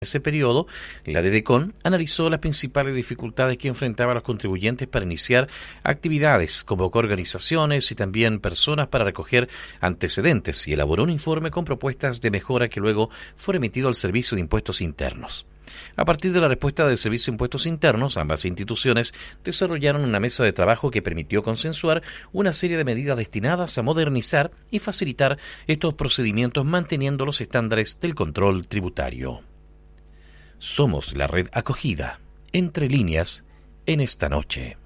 ese periodo, la DDCON analizó las principales dificultades que enfrentaban los contribuyentes para iniciar actividades, convocó organizaciones y también personas para recoger antecedentes y elaboró un informe con propuestas de mejora que luego fue remitido al Servicio de Impuestos Internos. A partir de la respuesta del Servicio de Impuestos Internos, ambas instituciones desarrollaron una mesa de trabajo que permitió consensuar una serie de medidas destinadas a modernizar y facilitar estos procedimientos manteniendo los estándares del control tributario. Somos la red acogida, entre líneas, en esta noche.